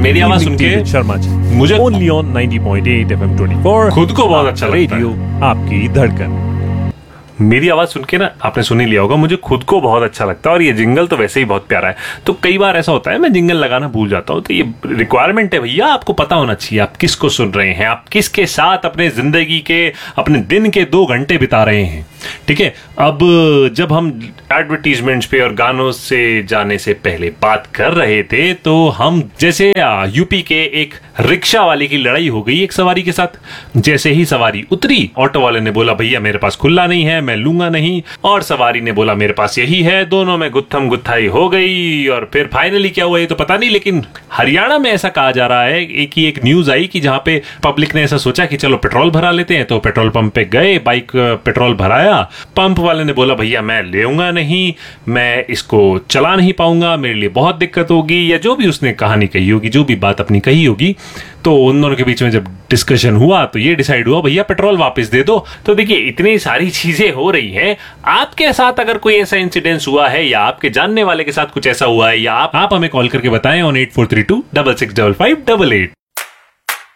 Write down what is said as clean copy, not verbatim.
मेरी आवाज सुन के शर्मा जी, मुझे ओनली ऑन 90.8 FM 24 खुद को बहुत अच्छा लगता है। रेडियो आपकी धड़कन। मेरी आवाज सुन के ना आपने सुन ही लिया होगा, मुझे खुद को बहुत अच्छा लगता है और ये जिंगल तो वैसे ही बहुत प्यारा है। तो कई बार ऐसा होता है मैं जिंगल लगाना भूल जाता हूँ, तो ये रिक्वायरमेंट है भैया, आपको पता होना चाहिए आप किसको सुन रहे हैं, आप किसके साथ अपने जिंदगी के अपने दिन के 2 घंटे बिता रहे हैं। ठीक है, अब जब हम एडवर्टीजमेंट्स पे और गानों से जाने से पहले बात कर रहे थे, तो हम जैसे यूपी के एक रिक्शा वाले की लड़ाई हो गई एक सवारी के साथ। जैसे ही सवारी उतरी, ऑटो वाले ने बोला भैया मेरे पास खुला नहीं है, मैं लूंगा नहीं, और सवारी ने बोला मेरे पास यही है। दोनों में गुत्थम गुत्थाई हो गई और फिर फाइनली क्या हुआ ये तो पता नहीं, लेकिन हरियाणा में ऐसा कहा जा रहा है एक न्यूज आई कि जहां पे पब्लिक ने ऐसा सोचा कि चलो पेट्रोल भरा लेते हैं, तो पेट्रोल पंप पे गए, बाइक पेट्रोल भराया, पंप वाले ने बोला भैया मैं लेऊंगा नहीं, मैं इसको चला नहीं पाऊंगा, मेरे लिए बहुत दिक्कत होगी, या जो भी उसने कहानी कही होगी, जो भी बात अपनी कही होगी। तो उन दोनों के बीच में जब डिस्कशन हुआ तो ये डिसाइड हुआ भैया पेट्रोल वापस दे दो। तो देखिए इतनी सारी चीजें हो रही हैं, आपके साथ अगर कोई ऐसा इंसिडेंस हुआ है या आपके जानने वाले के साथ कुछ ऐसा हुआ है, या आप हमें कॉल करके बताएं ऑन 8432 665588।